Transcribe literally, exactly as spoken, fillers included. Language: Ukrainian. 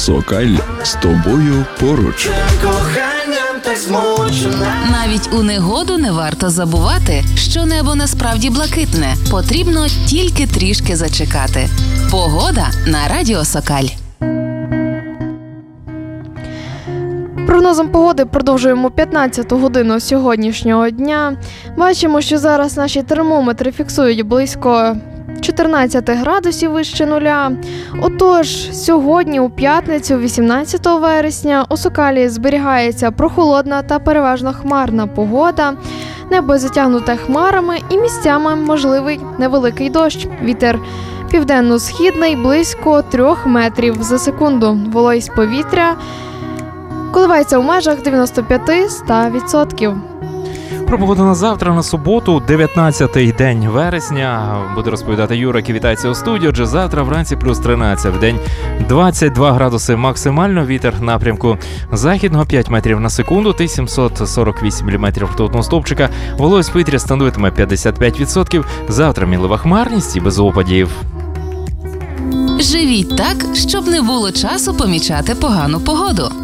Сокаль з тобою поруч. Навіть у негоду не варто забувати, що небо насправді блакитне. Потрібно тільки трішки зачекати. Погода на радіо Сокаль. Прогнозом погоди продовжуємо п'ятнадцяту годину сьогоднішнього дня. Бачимо, що зараз наші термометри фіксують близько чотирнадцять градусів вище нуля. Отож, сьогодні у п'ятницю, вісімнадцятого вересня, у Сокалі зберігається прохолодна та переважно хмарна погода. Небо затягнуте хмарами і місцями можливий невеликий дощ. Вітер південно-східний близько трьох метрів за секунду. Вологість повітря коливається в межах дев'яносто п'ять до ста відсотків. Про погоду на завтра, на суботу, дев'ятнадцятий день вересня. Буде розповідати Юра, який вітається у студію. Отже, завтра вранці плюс тринадцять, в день двадцять два градуси максимально. Вітер напрямку західного п'ять метрів на секунду, сімсот сорок вісім міліметрів ртутного стовпчика. Вологість повітря становитиме п'ятдесят п'ять відсотків. Завтра мінлива хмарність і без опадів. Живіть так, щоб не було часу помічати погану погоду.